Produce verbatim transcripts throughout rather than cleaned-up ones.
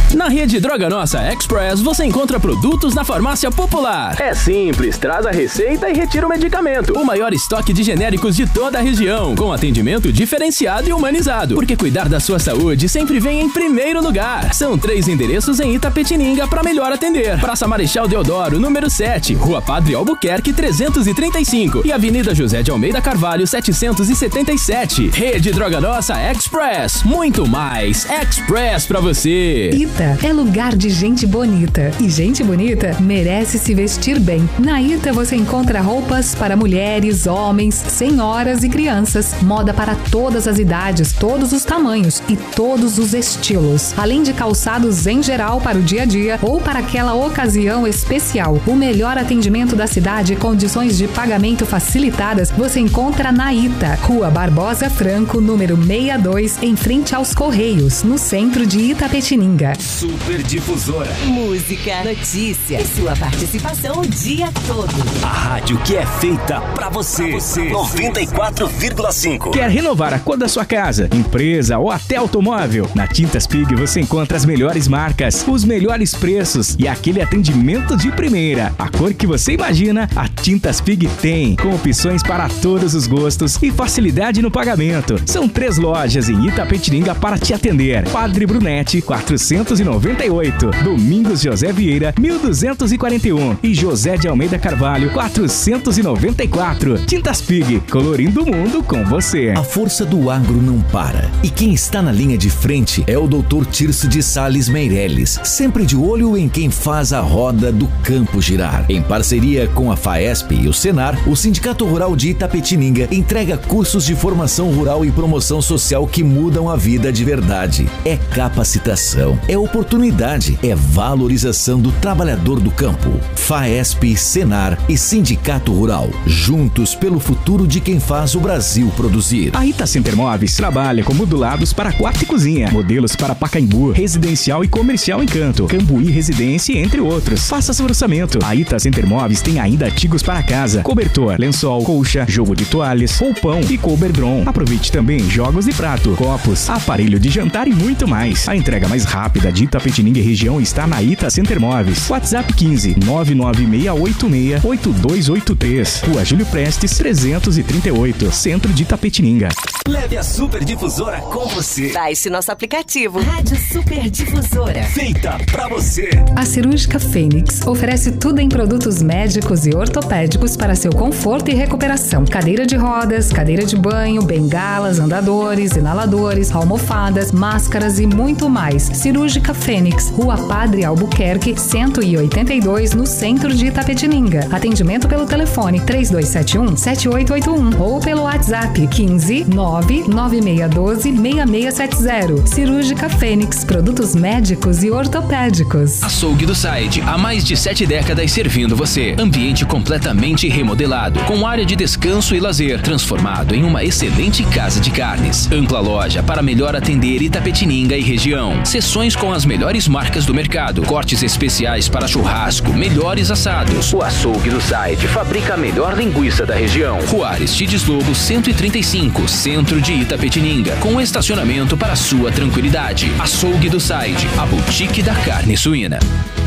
Na rede Droga Nossa Express você encontra produtos na farmácia popular. É simples, traz a receita e retira o medicamento. O maior estoque de genéricos de toda a região, com atendimento diferenciado e humanizado. Porque cuidar da sua saúde sempre vem em primeiro lugar. São três endereços em Itapetininga para melhor atender. Praça Marechal Deodoro, número sete, Rua Padre Albuquerque trezentos e trinta e cinco e Avenida José de Almeida Carvalho setecentos e setenta e sete. Rede Droga Nossa Express, muito mais Express pra você. Ita é lugar de gente bonita. E gente bonita merece se vestir bem. Na Ita você encontra roupas para mulheres, homens, senhoras e crianças. Moda para todas as idades, todos os tamanhos e todos os estilos. Além de calçados em geral para o dia a dia ou para aquela ocasião especial. O melhor atendimento da cidade e condições de pagamento facilitadas você encontra na Ita. Rua Barbosa Franco, número sessenta e dois, em frente aos Correios, no centro de Itapetininga. Super Difusora. Música, notícia e sua participação o dia todo. A rádio que é feita pra você. Pra você. noventa e quatro vírgula cinco. Quer renovar a cor da sua casa, empresa ou até automóvel? Na Tintas Pig você encontra as melhores marcas, os melhores preços e aquele atendimento de primeira. A cor que você imagina, a Tintas Pig tem, com opções para todos os gostos e facilidade no pagamento. São três lojas em Itapetininga para te atender. Padre Brunete, quatrocentos e noventa e oito. Domingos José Vieira, mil duzentos e quarenta e um. E José de Almeida Carvalho, quatrocentos e noventa e quatro. Tintas Pig, colorindo o mundo com você. A força do agro não para. E quem está na linha de frente é o doutor Tirso de Sales Meirelles, sempre de olho em quem faz a roda do campo girar. Em parceria com a FAESP e o Senar, o Sindicato Rural de Itapetininga entrega cursos de formação rural e promoção social que mudam a vida de verdade. É capacitação, é oportunidade, é valorização do trabalhador do campo. FAESP, Senar e Sindicato Rural, juntos pelo futuro de quem faz o Brasil produzir. A Ita Center Móveis trabalha com modulados para quarto e cozinha, modelos para Pacaembu, residencial e comercial Encanto, Cambuí Residência, entre outros. Faça seu orçamento. A Ita Center Móveis tem ainda artigos para casa, cobertor, lençol, colcha, jogo de toalhas, roupão e coberdron. Aproveite também jogos de prato, copos, aparelho de jantar e muito mais. A entrega mais rápida de Itapetininga e região está na Ita Center Móveis. WhatsApp quinze, nove nove seis oito seis, oito dois oito três. Rua Júlio Prestes, trezentos e trinta e oito, centro de Itapetininga. Leve a Super Difusora com você. Baixe nosso aplicativo. Rádio Super Difusora. Feita pra você. A Cirúrgica Fênix oferece tudo em produtos médicos e ortopédicos para seu conforto e recuperação. Cadeira de rodas, cadeira de banho, bengalas, andadores, inaladores, almofadas, máscaras e muito mais. Cirúrgica Fênix, Rua Padre Albuquerque, cento e oitenta e dois, no centro de Itapetininga. Atendimento pelo telefone três dois sete um, sete oito oito um ou pelo WhatsApp quinze, nove nove seis um dois, seis seis sete zero. Cirúrgica Fênix, produtos médicos e ortopédicos. Açougue do Side, há mais de sete décadas servindo você. Ambiente completamente remodelado, com área de descanso e lazer, transformado em uma excelente casa de carnes. Ampla loja para melhor atender Itapetininga e região. Seções com as melhores marcas do mercado. Cortes especiais para churrasco, melhores assados. O Açougue do Side fabrica a melhor linguiça da região. Rua Aristides Lobo, cento e trinta e cinco, centro de Itapetininga, com estacionamento para sua tranquilidade. Açougue do Side, a boutique da carne suína.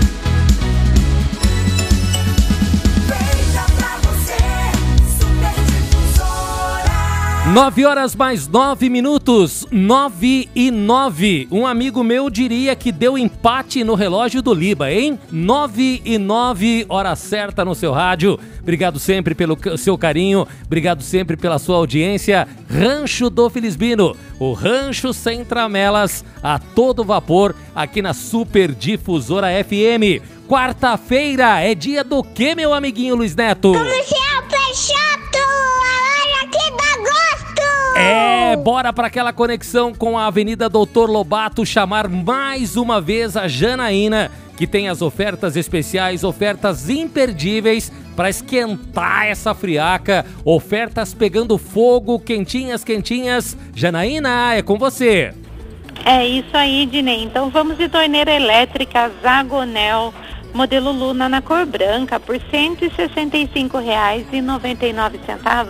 Nove horas mais nove minutos, nove e nove. Um amigo meu diria que deu empate no relógio do Liba, hein? Nove e nove, hora certa no seu rádio. Obrigado sempre pelo seu carinho, obrigado sempre pela sua audiência. Rancho do Felisbino, o rancho sem tramelas, a todo vapor, aqui na Super Difusora F M. Quarta-feira é dia do quê, meu amiguinho Luiz Neto? Comercial Peixoto, a hora que dá gosto! É, bora para aquela conexão com a Avenida Doutor Lobato, chamar mais uma vez a Janaína, que tem as ofertas especiais, ofertas imperdíveis para esquentar essa friaca, ofertas pegando fogo, quentinhas, quentinhas. Janaína, é com você. É isso aí, Dinei. Então vamos de torneira elétrica Zagonel, modelo Luna na cor branca, por cento e sessenta e cinco reais e noventa e nove centavos.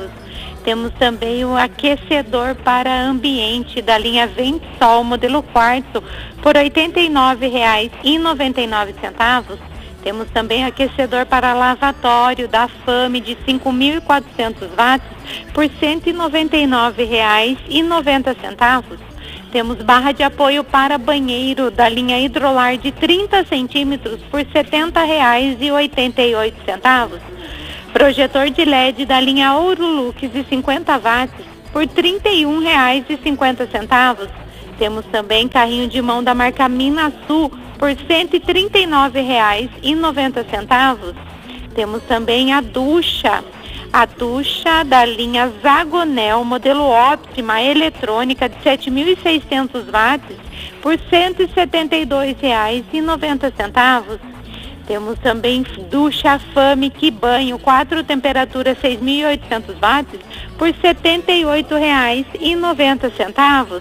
Temos também o aquecedor para ambiente da linha Ventsol, modelo quartzo, por oitenta e nove reais e noventa e nove centavos. Temos também aquecedor para lavatório da Fame de cinco mil e quatrocentos watts por cento e noventa e nove reais e noventa centavos. Temos barra de apoio para banheiro da linha Hidrolar de trinta centímetros por setenta reais e oitenta e oito centavos. Projetor de L E D da linha Ourolux de cinquenta watts por trinta e um reais e cinquenta centavos. Temos também carrinho de mão da marca Minasul por cento e trinta e nove reais e noventa centavos. Temos também a ducha, a ducha da linha Zagonel, modelo Optima, eletrônica de sete mil e seiscentos watts por cento e setenta e dois reais e noventa centavos. Temos também ducha Fame que banho, quatro temperaturas seis mil e oitocentos watts por setenta e oito reais e noventa centavos.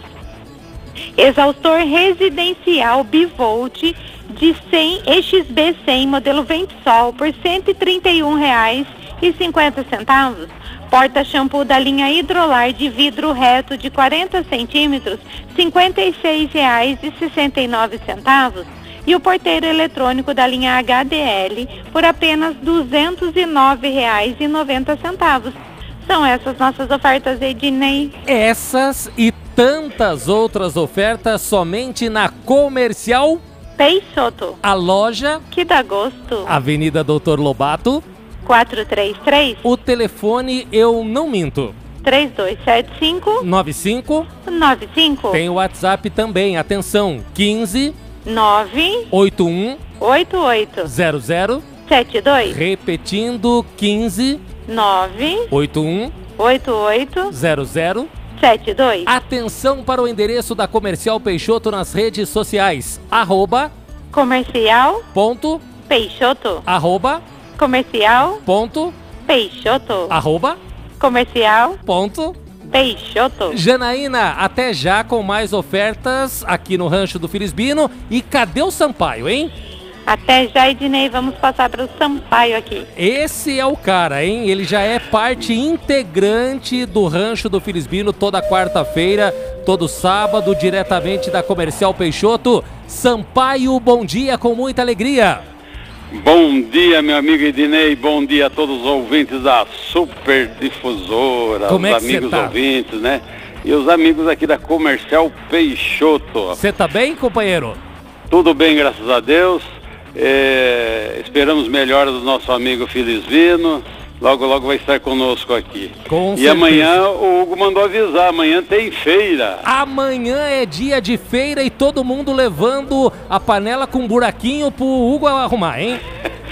Exaustor residencial Bivolt de cem E X B cem, modelo Ventsol, por cento e trinta e um reais e cinquenta centavos. Porta shampoo da linha Hidrolar de vidro reto de quarenta centímetros, cinquenta e seis reais e sessenta e nove centavos. E o porteiro eletrônico da linha H D L por apenas duzentos e nove reais e noventa centavos. São essas nossas ofertas, Ednei. Essas e tantas outras ofertas somente na Comercial Peixoto. A loja que dá gosto. Avenida Doutor Lobato quatrocentos e trinta e três. O telefone eu não minto. três dois sete cinco nove cinco nove cinco. Tem o WhatsApp também, atenção, quinze nove oito um oito oito zero zero sete dois. Repetindo, quinze nove oito um oito oito zero zero sete dois. Atenção para o endereço da Comercial Peixoto nas redes sociais. Arroba Comercial ponto Peixoto. Arroba Comercial ponto Peixoto. Arroba Comercial ponto Peixoto. Janaína, até já com mais ofertas aqui no Rancho do Filisbino. E cadê o Sampaio, hein? Até já, Ednei, vamos passar para o Sampaio aqui. Esse é o cara, hein? Ele já é parte integrante do Rancho do Filisbino toda quarta-feira, todo sábado, diretamente da Comercial Peixoto. Sampaio, bom dia, com muita alegria. Bom dia, meu amigo Ednei, bom dia a todos os ouvintes da Super Difusora, Como os é que amigos tá? ouvintes, né? E os amigos aqui da Comercial Peixoto. Você tá bem, companheiro? Tudo bem, graças a Deus. É, esperamos melhoras do nosso amigo Filisbino. Logo, logo vai estar conosco aqui. Com e certeza. amanhã o Hugo mandou avisar, amanhã tem feira. Amanhã é dia de feira e todo mundo levando a panela com buraquinho pro Hugo arrumar, hein?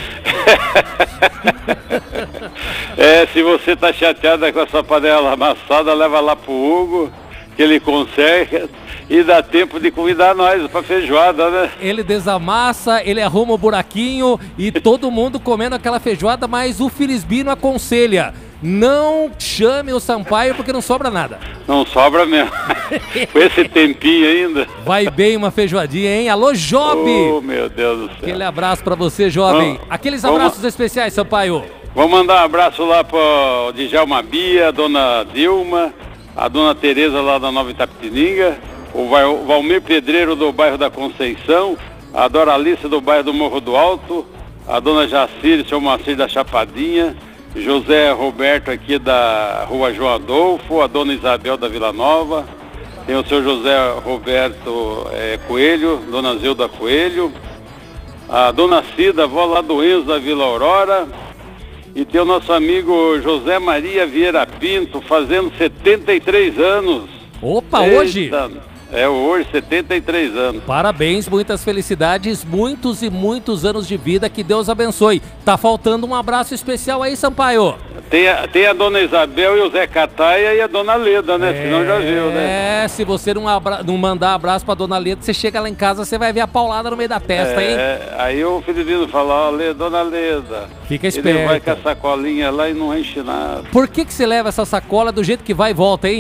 É, se você tá chateada com essa panela amassada, leva lá pro Hugo, que ele conserta e dá tempo de convidar nós pra feijoada, né? Ele desamassa, ele arruma o buraquinho e todo mundo comendo aquela feijoada, mas o Filisbino aconselha: não chame o Sampaio porque não sobra nada. Não sobra mesmo. Com esse tempinho ainda. Vai bem uma feijoadinha, hein? Alô, Job! Oh, meu Deus do céu. Aquele abraço pra você, jovem. Vamos, Aqueles vamos, abraços especiais, Sampaio. Vou mandar um abraço lá pro Djalma Bia, a dona Dilma, a dona Tereza lá da Nova Itapetininga, o Valmir Pedreiro do bairro da Conceição, a Doralice do bairro do Morro do Alto, a dona Jacir, seu Macir da Chapadinha, José Roberto aqui da Rua João Adolfo, a dona Isabel da Vila Nova, tem o seu José Roberto é, Coelho, dona Zilda Coelho, a dona Cida, avó lá do Enzo da Vila Aurora, e tem o nosso amigo José Maria Vieira Pinto, fazendo setenta e três anos. Opa, Eita, hoje? É hoje, setenta e três anos. Parabéns, muitas felicidades, muitos e muitos anos de vida, que Deus abençoe. Tá faltando um abraço especial aí, Sampaio. Tem a, tem a dona Isabel e o Zé Cataia e a dona Leda, né? É, Senão já viu, né? É, se você não, abra... não mandar abraço pra dona Leda, você chega lá em casa, você vai ver a paulada no meio da testa, é, hein? Aí o Filipino fala: ó, Leda, dona Leda. Fica Ele esperto. vai com a sacolinha lá e não enche nada. Por que que você leva essa sacola do jeito que vai e volta, hein?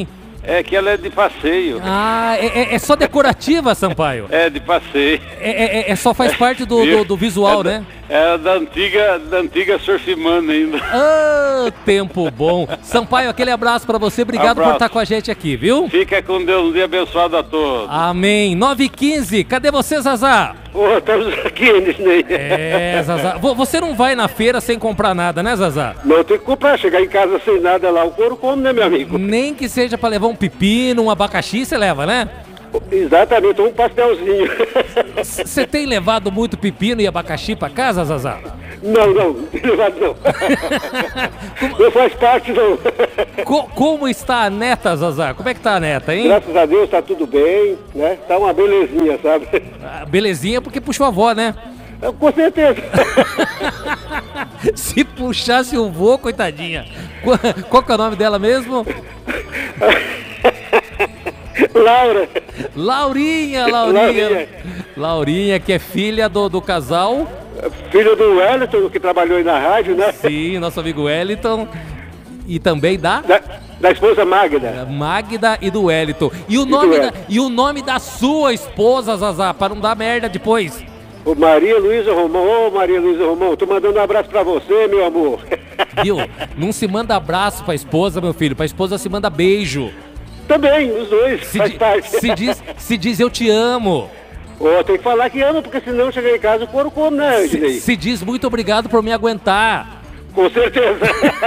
É que ela é de passeio. Ah, é, é só decorativa, Sampaio? É, de passeio. É, é, é só faz parte do, do, do visual, é da, né? É da antiga, da antiga Surfimana ainda. Ah, tempo bom. Sampaio, aquele abraço pra você. Obrigado abraço. por estar com a gente aqui, viu? Fica com Deus, um dia abençoado a todos. Amém. nove e quinze, cadê você, Zazá? Pô, estamos aqui, Disney. É, Zazá. Você não vai na feira sem comprar nada, né, Zazá? Não, tem que comprar. Chegar em casa sem nada lá, o couro come, né, meu amigo? Nem que seja pra levar um pepino, um abacaxi, você leva, né? Exatamente, um pastelzinho. Você tem levado muito pepino e abacaxi pra casa, Zazá? Não, não, levado não. Como... Não faz parte, não. Co como está a neta, Zazá? Como é que tá a neta, hein? Graças a Deus tá tudo bem, né? Tá uma belezinha, sabe? Ah, belezinha porque puxou a avó, né? Com certeza. Se puxasse o vô, coitadinha. Qual, qual que é o nome dela mesmo? Laura. Laurinha, Laurinha. Laurinha, Laurinha, que é filha do, do casal. Filho do Wellington, que trabalhou aí na rádio, né? Sim, nosso amigo Wellington. E também da... Da, da esposa Magda. Magda e do Wellington. E o, nome da, e o nome da sua esposa, Zazá, para não dar merda depois. Ô Maria Luísa Romão, ô Maria Luísa Romão, tô mandando um abraço pra você, meu amor. Viu? Não se manda abraço pra esposa, meu filho. Pra esposa se manda beijo. Também, os dois, se faz di, parte. Se diz, se diz eu te amo. Oh, tem que falar que ama, porque senão chegar em casa o couro come, né, se, se diz muito obrigado por me aguentar. Com certeza.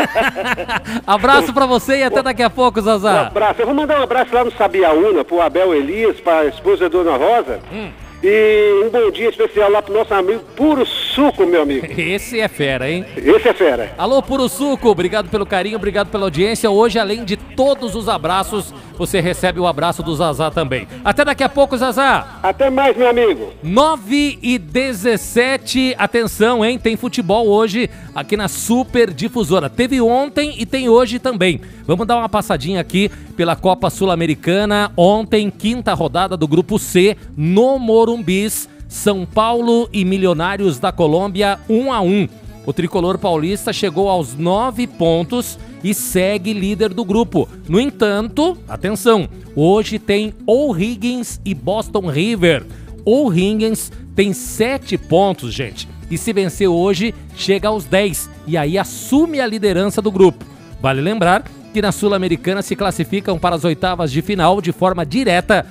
Abraço pra você e até daqui a pouco, Zazá. Um abraço. Eu vou mandar um abraço lá no Sabiaúna, pro Abel Elias, pra esposa da Dona Rosa. Hum. E um bom dia especial lá pro nosso amigo Puro Suco, meu amigo. Esse é fera, hein? Esse é fera. Alô, Puro Suco, obrigado pelo carinho, obrigado pela audiência. Hoje, além de todos os abraços, você recebe o abraço do Zazá também. Até daqui a pouco, Zazá. Até mais, meu amigo. nove e dezessete, atenção, hein? Tem futebol hoje aqui na Super Difusora. Teve ontem e tem hoje também. Vamos dar uma passadinha aqui pela Copa Sul-Americana. Ontem, quinta rodada do Grupo C, no Morumbis, São Paulo e Milionários da Colômbia, um a um. O tricolor paulista chegou aos nove pontos e segue líder do grupo. No entanto, atenção, hoje tem O'Higgins e Boston River. O'Higgins tem sete pontos, gente. E se vencer hoje, chega aos dez. E aí assume a liderança do grupo. Vale lembrar que na Sul-Americana se classificam para as oitavas de final de forma direta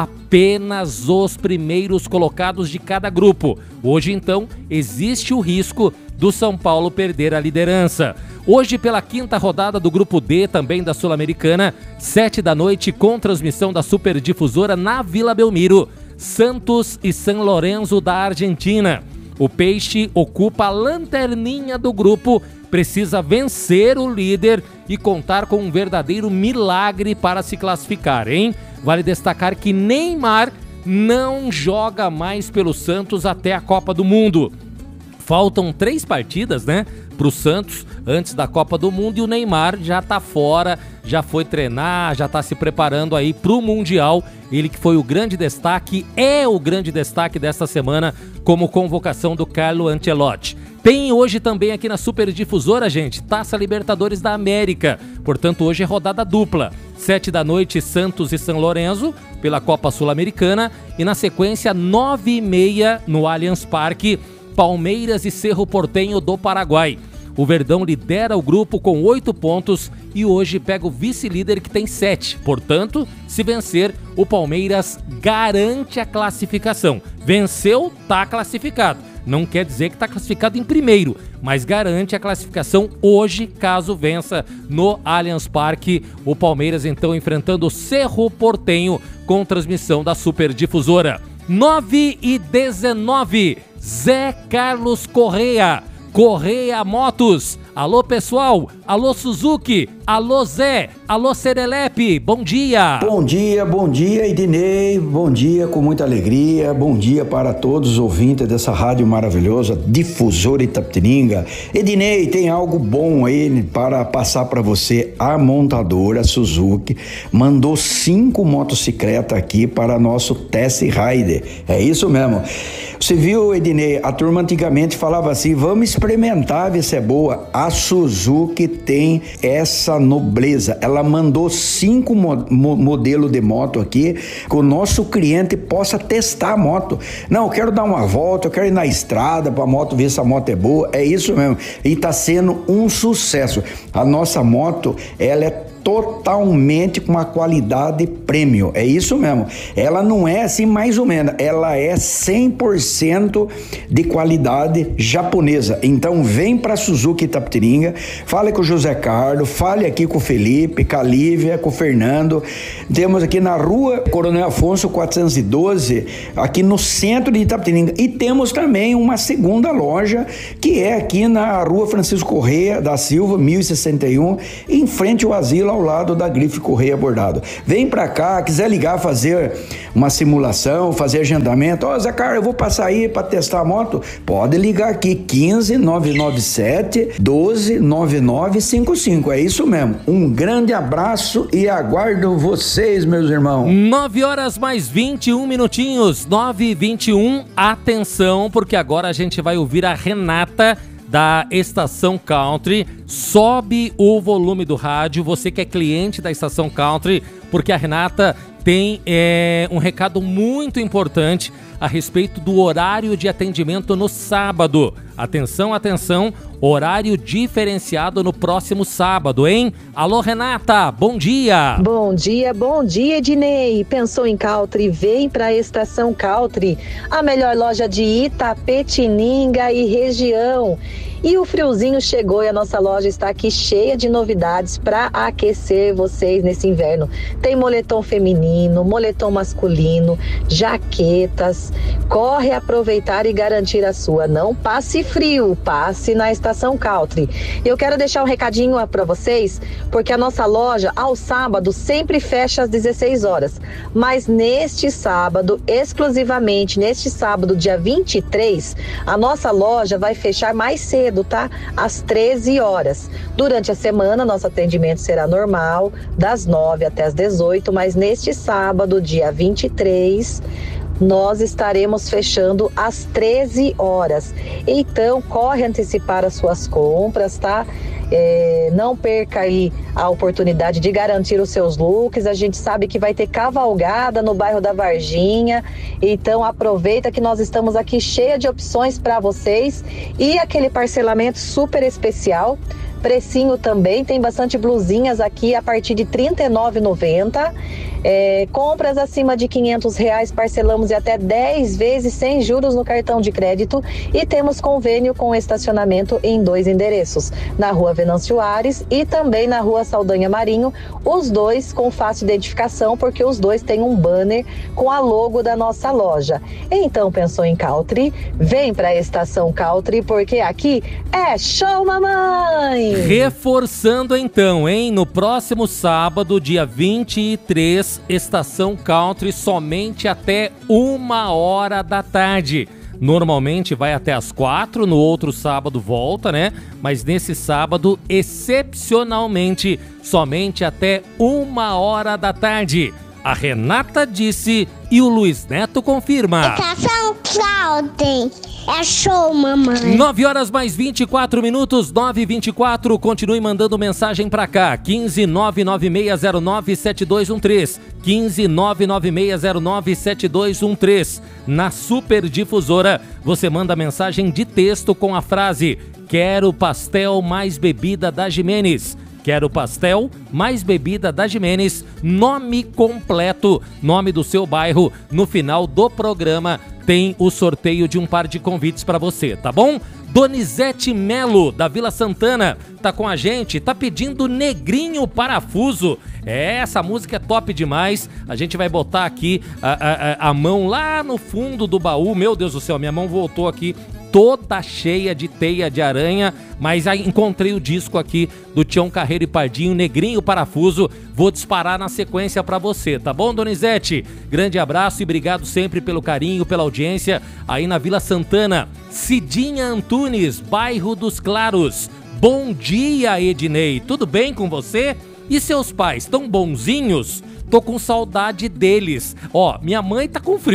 apenas os primeiros colocados de cada grupo. Hoje, então, existe o risco do São Paulo perder a liderança. Hoje, pela quinta rodada do Grupo D, também da Sul-Americana, sete da noite, com transmissão da Super Difusora na Vila Belmiro, Santos e São Lourenço da Argentina. O Peixe ocupa a lanterninha do grupo, precisa vencer o líder e contar com um verdadeiro milagre para se classificar, hein? Vale destacar que Neymar não joga mais pelo Santos até a Copa do Mundo. Faltam três partidas, né, para o Santos antes da Copa do Mundo e o Neymar já tá fora, já foi treinar, já tá se preparando aí para o Mundial. Ele que foi o grande destaque, é o grande destaque desta semana como convocação do Carlo Ancelotti. Tem hoje também aqui na Super Difusora, gente, Taça Libertadores da América. Portanto, hoje é rodada dupla. Sete da noite, Santos e São Lourenço, pela Copa Sul-Americana. E na sequência, nove e meia, no Allianz Parque, Palmeiras e Cerro Porteño do Paraguai. O Verdão lidera o grupo com oito pontos e hoje pega o vice-líder que tem sete. Portanto, se vencer, o Palmeiras garante a classificação. Venceu, tá classificado. Não quer dizer que está classificado em primeiro, mas garante a classificação hoje, caso vença no Allianz Parque. O Palmeiras, então, enfrentando o Cerro Porteño com transmissão da Super Difusora. nove e dezenove, Zé Carlos Correia, Correia Motos. Alô, pessoal. Alô, Suzuki. Alô, Zé. Alô, Serelepe. Bom dia. Bom dia, bom dia, Ednei. Bom dia, com muita alegria. Bom dia para todos os ouvintes dessa rádio maravilhosa, Difusora Itapetininga. Ednei, tem algo bom aí para passar para você. A montadora Suzuki mandou cinco motocicletas aqui para nosso Test Rider. É isso mesmo. Você viu, Ednei, a turma antigamente falava assim, vamos experimentar, ver se é boa. A Suzuki tem essa nobreza. Ela mandou cinco mo- mo- modelos de moto aqui que o nosso cliente possa testar a moto. Não, eu quero dar uma volta, eu quero ir na estrada para a moto ver se a moto é boa. É isso mesmo. E está sendo um sucesso. A nossa moto, ela é totalmente com uma qualidade premium, é isso mesmo. Ela não é assim mais ou menos, ela é cem por cento de qualidade japonesa. Então vem para Suzuki Itapetininga, fale com o José Carlos, fale aqui com o Felipe, com a Lívia, com o Fernando. Temos aqui na rua Coronel Afonso quatrocentos e doze, aqui no centro de Itapetininga, e temos também uma segunda loja que é aqui na rua Francisco Correia da Silva, mil e sessenta e um, em frente ao asilo, ao lado da Grife Correia Bordado. Vem pra cá, quiser ligar, fazer uma simulação, fazer agendamento. Ó, oh, Zé Carlos, eu vou passar aí pra testar a moto. Pode ligar aqui, quinze, nove nove sete, doze, nove nove cinco cinco. É isso mesmo. Um grande abraço e aguardo vocês, meus irmãos. nove horas mais vinte e um minutinhos, nove e vinte e um. Atenção, porque agora a gente vai ouvir a Renata da Estação Country. Sobe o volume do rádio, você que é cliente da Estação Country, porque a Renata tem é, um recado muito importante a respeito do horário de atendimento no sábado. Atenção, atenção, horário diferenciado no próximo sábado, hein? Alô, Renata, bom dia! Bom dia, bom dia, Ednei. Pensou em Country? Vem para a Estação Country, a melhor loja de Itapetininga e região. E o friozinho chegou e a nossa loja está aqui cheia de novidades para aquecer vocês nesse inverno. Tem moletom feminino, moletom masculino, jaquetas. Corre aproveitar e garantir a sua. Não passe frio, passe na Estação Country. Eu quero deixar um recadinho para vocês, porque a nossa loja, aos sábados, sempre fecha às dezesseis horas. Mas neste sábado, exclusivamente neste sábado, dia vinte e três, a nossa loja vai fechar mais cedo, tá? Às treze horas. Durante a semana, nosso atendimento será normal, das nove até as dezoito, mas neste sábado, dia vinte e três, nós estaremos fechando às treze horas. Então, corre antecipar as suas compras, tá? É, não perca aí a oportunidade de garantir os seus looks. A gente sabe que vai ter cavalgada no bairro da Varginha, então aproveita que nós estamos aqui cheia de opções para vocês e aquele parcelamento super especial. Precinho também, tem bastante blusinhas aqui a partir de trinta e nove reais e noventa centavos. É, compras acima de quinhentos reais, parcelamos em até dez vezes sem juros no cartão de crédito, e temos convênio com estacionamento em dois endereços, na rua Venâncio Ares e também na rua Saldanha Marinho, os dois com fácil identificação, porque os dois têm um banner com a logo da nossa loja. Então, pensou em Country? Vem para a Estação Country, porque aqui é show, mamãe! Reforçando então, hein? No próximo sábado, dia vinte e três, Estação Country somente até uma hora da tarde. Normalmente vai até as quatro, no outro sábado volta, né? Mas nesse sábado, excepcionalmente, somente até uma hora da tarde. A Renata disse e o Luiz Neto confirma. Estação Country, é show, mamãe. nove horas mais vinte e quatro minutos, nove e vinte e quatro. Continue mandando mensagem pra cá. quinze, nove nove seis zero nove, sete dois um três. quinze, nove nove seis zero nove, sete dois um três. Na Super Difusora, você manda mensagem de texto com a frase: quero pastel mais bebida da Jimenez. Quero pastel, mais bebida da Jimenez, nome completo, nome do seu bairro. No final do programa tem o sorteio de um par de convites para você, tá bom? Donizete Melo, da Vila Santana, tá com a gente, tá pedindo Negrinho Parafuso. É, essa música é top demais. A gente vai botar aqui a, a, a mão lá no fundo do baú. Meu Deus do céu, minha mão voltou aqui toda cheia de teia de aranha, mas aí encontrei o disco aqui do Tião Carreiro e Pardinho, Negrinho Parafuso. Vou disparar na sequência pra você, tá bom, Donizete? Grande abraço e obrigado sempre pelo carinho, pela audiência aí na Vila Santana. Cidinha Antunes, bairro dos Claros. Bom dia, Ednei. Tudo bem com você? E seus pais, tão bonzinhos? Tô com saudade deles. Ó, minha mãe tá com frio.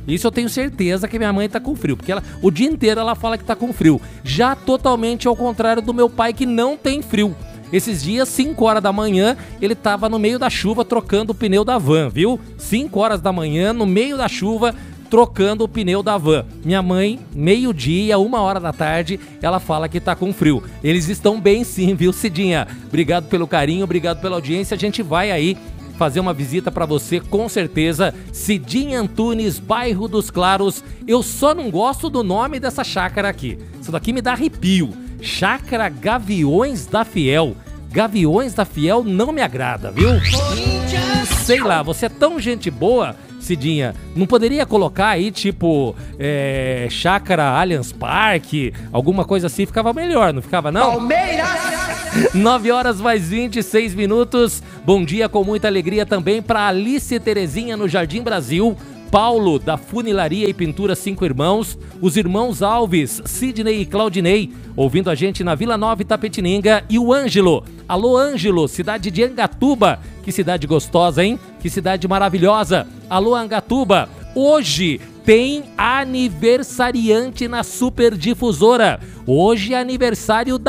Isso eu tenho certeza que minha mãe tá com frio, porque ela, o dia inteiro ela fala que tá com frio. Já totalmente ao contrário do meu pai, que não tem frio. Esses dias, cinco horas da manhã, ele tava no meio da chuva trocando o pneu da van, viu? cinco horas da manhã, no meio da chuva, trocando o pneu da van. Minha mãe, meio-dia, uma hora da tarde, ela fala que tá com frio. Eles estão bem sim, viu, Cidinha? Obrigado pelo carinho, obrigado pela audiência. A gente vai aí fazer uma visita pra você, com certeza. Cidinha Antunes, bairro dos Claros. Eu só não gosto do nome dessa chácara aqui. Isso daqui me dá arrepio. Chácara Gaviões da Fiel. Gaviões da Fiel não me agrada, viu? Sei lá, você é tão gente boa, Cidinha, não poderia colocar aí, tipo, é, Chácara Allianz Parque, alguma coisa assim, ficava melhor, não ficava não? Palmeiras! nove horas mais vinte e seis minutos. Bom dia com muita alegria também para Alice Terezinha no Jardim Brasil. Paulo, da Funilaria e Pintura Cinco Irmãos, os irmãos Alves, Sidney e Claudinei, ouvindo a gente na Vila Nova Itapetininga, e o Ângelo. Alô, Ângelo, cidade de Angatuba. Que cidade gostosa, hein? Que cidade maravilhosa. Alô, Angatuba. Hoje tem aniversariante na Super Difusora. Hoje é aniversário da